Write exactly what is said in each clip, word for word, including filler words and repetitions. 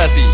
Inspirasi.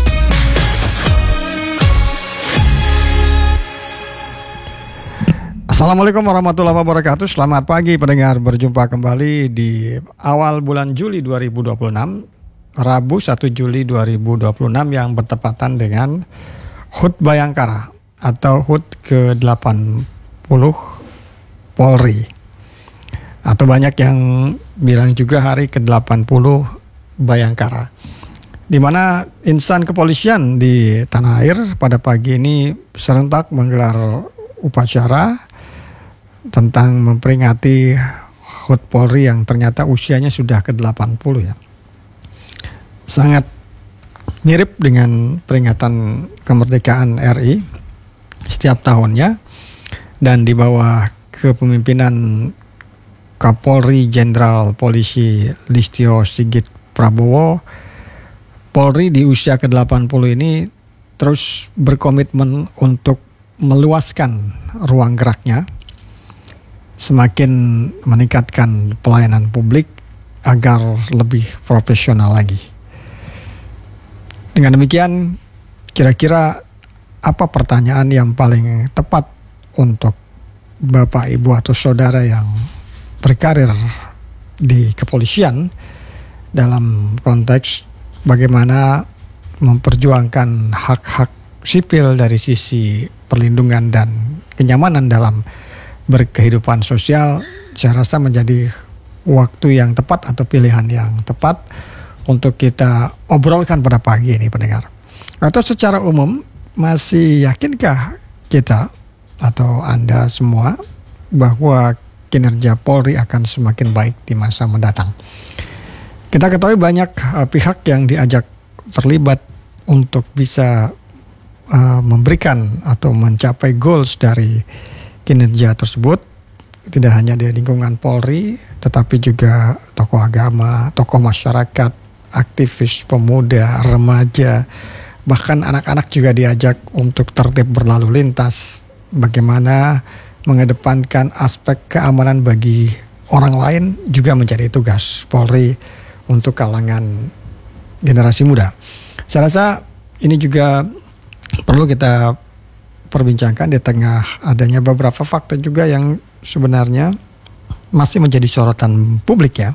Assalamualaikum warahmatullahi wabarakatuh. Selamat pagi pendengar, berjumpa kembali di awal bulan Juli dua ribu dua puluh enam, Rabu satu Juli dua ribu dua puluh enam yang bertepatan dengan H U T Bayangkara atau H U T ke delapan puluh Polri, atau banyak yang bilang juga hari ke delapan puluh Bayangkara, di mana insan kepolisian di tanah air pada pagi ini serentak menggelar upacara tentang memperingati H U T Polri yang ternyata usianya sudah ke delapan puluh ya. Sangat mirip dengan peringatan kemerdekaan R I setiap tahunnya, dan di bawah kepemimpinan Kapolri Jenderal Polisi Listio Sigit Prabowo, Polri di usia ke delapan puluh ini terus berkomitmen untuk meluaskan ruang geraknya, semakin meningkatkan pelayanan publik agar lebih profesional lagi. Dengan demikian, kira-kira apa pertanyaan yang paling tepat untuk Bapak, Ibu, atau Saudara yang berkarir di kepolisian dalam konteks bagaimana memperjuangkan hak-hak sipil dari sisi perlindungan dan kenyamanan dalam berkehidupan sosial? Saya rasa menjadi waktu yang tepat atau pilihan yang tepat untuk kita obrolkan pada pagi ini, pendengar. Atau secara umum, masih yakinkah kita atau Anda semua bahwa kinerja Polri akan semakin baik di masa mendatang? Kita ketahui banyak uh, pihak yang diajak terlibat untuk bisa uh, memberikan atau mencapai goals dari kinerja tersebut, tidak hanya di lingkungan Polri, tetapi juga tokoh agama, tokoh masyarakat, aktivis pemuda, remaja, bahkan anak-anak juga diajak untuk tertib berlalu lintas. Bagaimana mengedepankan aspek keamanan bagi orang lain juga menjadi tugas Polri untuk kalangan generasi muda. Saya rasa ini juga perlu kita perbincangkan di tengah adanya beberapa fakta juga yang sebenarnya masih menjadi sorotan publik ya.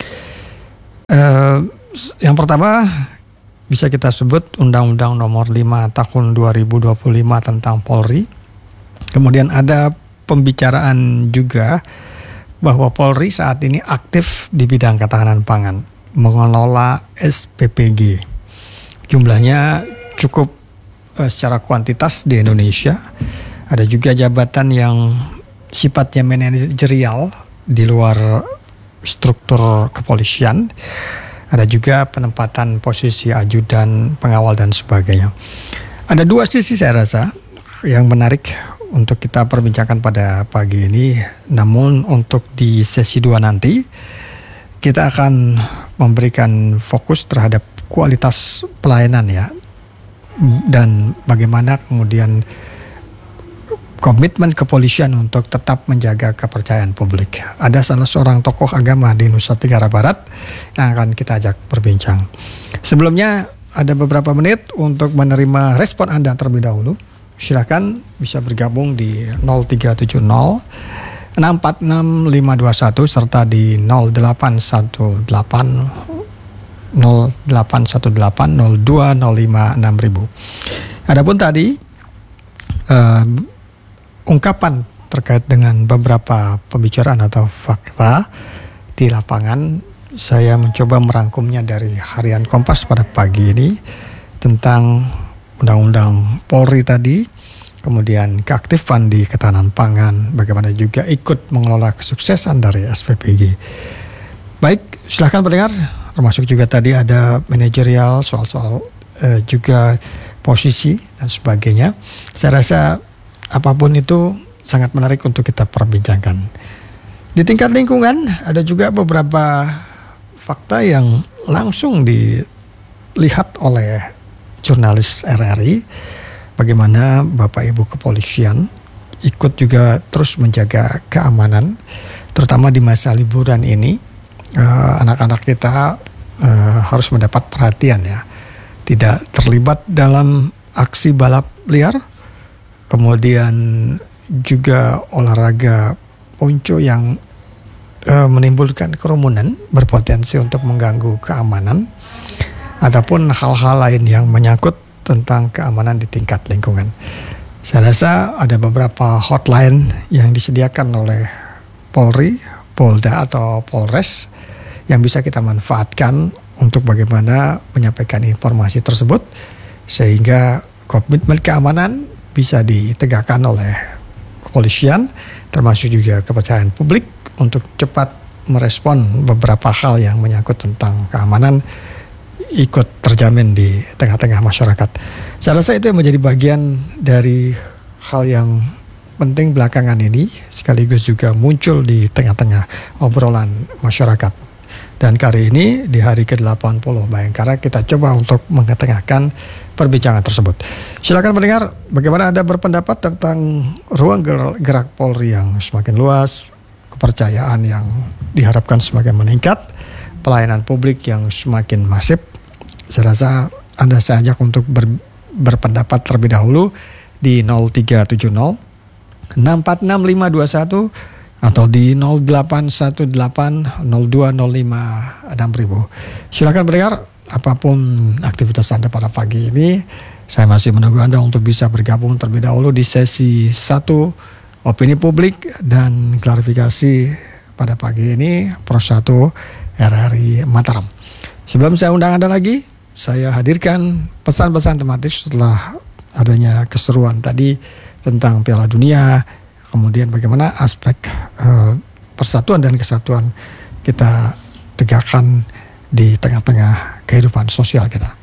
Uh, yang pertama bisa kita sebut Undang-Undang Nomor lima Tahun dua ribu dua puluh lima tentang Polri. Kemudian ada pembicaraan juga bahwa Polri saat ini aktif di bidang ketahanan pangan, mengelola S P P G. Jumlahnya cukup secara kuantitas di Indonesia. Ada juga jabatan yang sifatnya manajerial di luar struktur kepolisian. Ada juga penempatan posisi ajudan, pengawal, dan sebagainya. Ada dua sisi saya rasa yang menarik untuk kita perbincangkan pada pagi ini. Namun untuk di sesi dua nanti kita akan memberikan fokus terhadap kualitas pelayanan ya, dan bagaimana kemudian komitmen kepolisian untuk tetap menjaga kepercayaan publik. Ada salah seorang tokoh agama di Nusa Tenggara Barat yang akan kita ajak berbincang. Sebelumnya ada beberapa menit untuk menerima respon Anda terlebih dahulu. Silakan bisa bergabung di nol tiga tujuh nol enam empat enam lima dua satu serta di nol delapan satu delapan nol delapan satu delapan nol dua nol lima enam ribu. Adapun tadi uh, ungkapan terkait dengan beberapa pembicaraan atau fakta di lapangan, saya mencoba merangkumnya dari harian Kompas pada pagi ini tentang Undang-Undang Polri tadi, kemudian keaktifan di ketahanan pangan, bagaimana juga ikut mengelola kesuksesan dari S P P G. Baik, silahkan pendengar. Termasuk juga tadi ada manajerial, soal-soal eh, juga posisi dan sebagainya. Saya rasa apapun itu sangat menarik untuk kita perbincangkan. Di tingkat lingkungan ada juga beberapa fakta yang langsung dilihat oleh jurnalis R R I. Bagaimana Bapak Ibu kepolisian ikut juga terus menjaga keamanan, terutama di masa liburan ini. Uh, anak-anak kita uh, harus mendapat perhatian ya, tidak terlibat dalam aksi balap liar, kemudian juga olahraga ponco yang uh, menimbulkan kerumunan berpotensi untuk mengganggu keamanan, ataupun hal-hal lain yang menyangkut tentang keamanan di tingkat lingkungan. Saya rasa ada beberapa hotline yang disediakan oleh Polri, Polda atau Polres yang bisa kita manfaatkan untuk bagaimana menyampaikan informasi tersebut sehingga komitmen keamanan bisa ditegakkan oleh kepolisian, termasuk juga kepercayaan publik untuk cepat merespon beberapa hal yang menyangkut tentang keamanan ikut terjamin di tengah-tengah masyarakat. Saya rasa itu yang menjadi bagian dari hal yang penting belakangan ini, sekaligus juga muncul di tengah-tengah obrolan masyarakat. Dan kali ini di hari ke delapan puluh Bayangkara kita coba untuk mengetengahkan perbincangan tersebut. Silakan mendengar bagaimana Anda berpendapat tentang ruang gerak Polri yang semakin luas, kepercayaan yang diharapkan semakin meningkat, pelayanan publik yang semakin masif. Saya rasa Anda saya ajak untuk ber, berpendapat terlebih dahulu di nol tiga tujuh nol enam empat enam lima dua satu atau di nol delapan satu delapan nol dua nol lima enam ribu. Silakan mendengar apapun aktivitas Anda pada pagi ini. Saya masih menunggu Anda untuk bisa bergabung terlebih dahulu di sesi satu opini publik dan klarifikasi pada pagi ini Pro satu R R I Mataram. Sebelum saya undang Anda lagi, saya hadirkan pesan-pesan tematik setelah adanya keseruan tadi tentang Piala Dunia, kemudian bagaimana aspek uh, persatuan dan kesatuan kita tegakkan di tengah-tengah kehidupan sosial kita.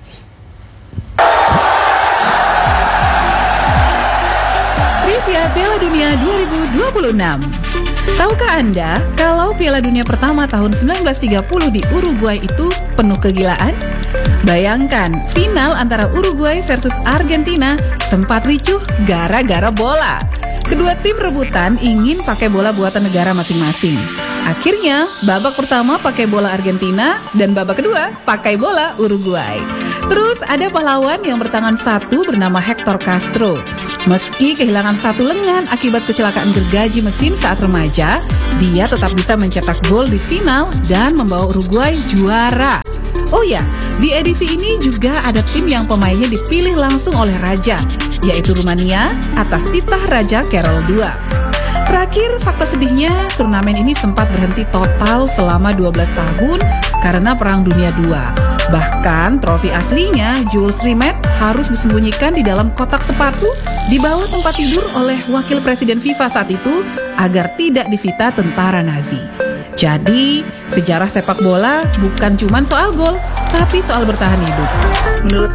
Trivia Piala Dunia dua ribu dua puluh enam. Tahukah Anda kalau Piala Dunia pertama tahun sembilan belas tiga puluh di Uruguay itu penuh kegilaan? Bayangkan, final antara Uruguay versus Argentina sempat ricuh gara-gara bola. Kedua tim rebutan ingin pakai bola buatan negara masing-masing. Akhirnya, babak pertama pakai bola Argentina dan babak kedua pakai bola Uruguay. Terus ada pahlawan yang bertangan satu bernama Hector Castro. Meski kehilangan satu lengan akibat kecelakaan gergaji mesin saat remaja, dia tetap bisa mencetak gol di final dan membawa Uruguay juara. Oh ya, di edisi ini juga ada tim yang pemainnya dipilih langsung oleh Raja, yaitu Rumania atas titah Raja Carol kedua. Terakhir, fakta sedihnya, turnamen ini sempat berhenti total selama dua belas tahun karena Perang Dunia kedua. Bahkan, trofi aslinya, Jules Rimet, harus disembunyikan di dalam kotak sepatu di bawah tempat tidur oleh wakil presiden FIFA saat itu agar tidak disita tentara Nazi. Jadi, sejarah sepak bola bukan cuma soal gol, tapi soal bertahan hidup. Menurut